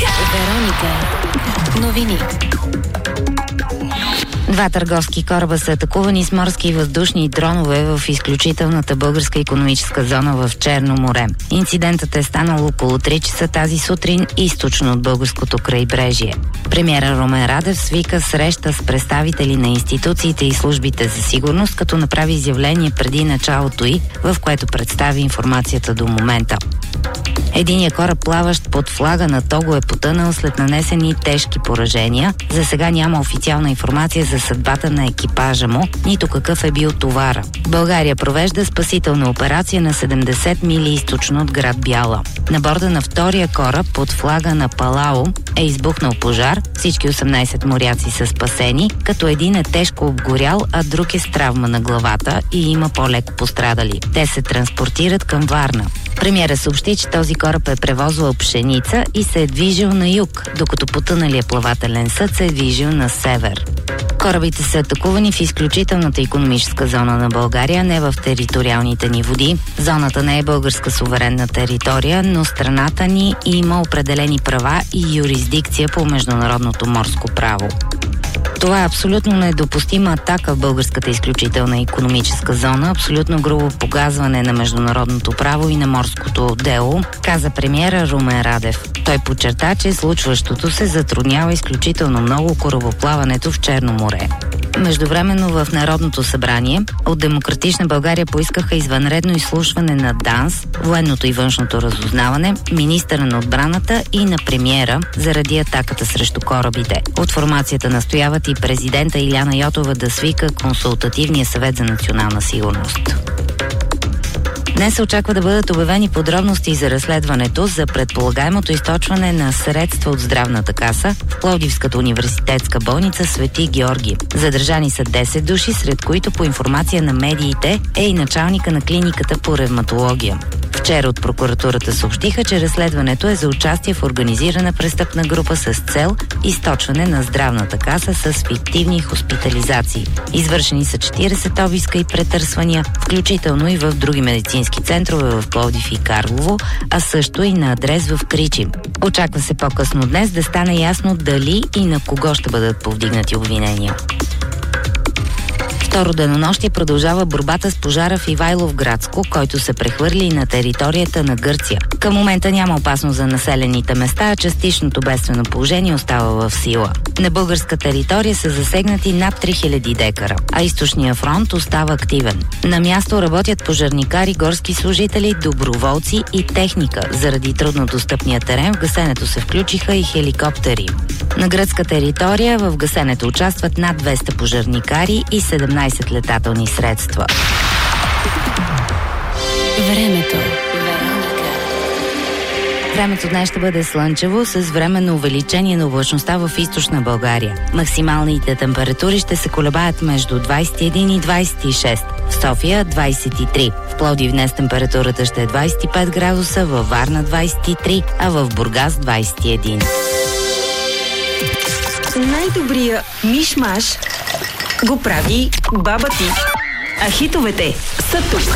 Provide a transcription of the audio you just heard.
Вероника. Новини. Два търговски кораба са атакувани с морски и въздушни дронове в изключителната българска икономическа зона в Черно море. Инцидентът е станал около 3 часа тази сутрин източно от българското крайбрежие. Премиерът Румен Радев свика среща с представители на институциите и службите за сигурност, като направи изявление преди началото й, в което представи информацията до момента. Единият кораб, плаващ под флага на Того, е потънал след нанесени тежки поражения. За сега няма официална информация за съдбата на екипажа му, нито какъв е бил товара. България провежда спасителна операция на 70 мили източно от град Бяла. На борда на втория кораб под флага на Палао е избухнал пожар. Всички 18 моряци са спасени, като един е тежко обгорял, а друг е с травма на главата и има по-леко пострадали. Те се транспортират към Варна. Премиерът съобщи, че този кораб е превозвал пшеница и се е движил на юг, докато потъналият плавателен съд се е движил на север. Корабите са атакувани в изключителната икономическа зона на България, не в териториалните ни води. Зоната не е българска суверенна територия, но страната ни има определени права и юрисдикция по международното морско право. Това е абсолютно недопустима атака в българската изключителна икономическа зона, абсолютно грубо погазване на международното право и на морското дело, каза премиера Румен Радев. Той подчерта, че случващото се затруднява изключително много корабоплаването в Черно море. Междувременно в Народното събрание от Демократична България поискаха извънредно изслушване на ДАНС, военното и външното разузнаване, министъра на отбраната и на премиера заради атаката срещу корабите. От формацията настояват и президента Иляна Йотова да свика Консултативния съвет за национална сигурност. Днес се очаква да бъдат обявени подробности за разследването за предполагаемото източване на средства от здравната каса в Пловдивската университетска болница Свети Георги. Задържани са 10 души, сред които по информация на медиите е и началника на клиниката по ревматология. Вчера от прокуратурата съобщиха, че разследването е за участие в организирана престъпна група с цел източване на здравната каса с фиктивни хоспитализации. Извършени са 40 обиска и претърсвания, включително и в други медицински центрове в Пловдив и Карлово, а също и на адрес в Кричим. Очаква се по-късно днес да стане ясно дали и на кого ще бъдат повдигнати обвинения. Второ денонощие продължава борбата с пожара в Ивайловградско, който се прехвърли на територията на Гърция. Към момента няма опасност за населените места, а частичното бедствено положение остава в сила. На българска територия са засегнати над 3000 декара, а източния фронт остава активен. На място работят пожарникари, горски служители, доброволци и техника. Заради труднодостъпния терен в гасенето се включиха и хеликоптери. На гръцка територия в гасенето участват над 200 пожарникари и 17 летателни средства. Времето. Времето днес ще бъде слънчево с временно увеличение на облачността в източна България. Максималните температури ще се колебаят между 21 и 26. В София 23. В Пловдив днес температурата ще е 25 градуса, във Варна 23, а в Бургас 21. Най-добрия миш-маш го прави баба ти. А хитовете са тук.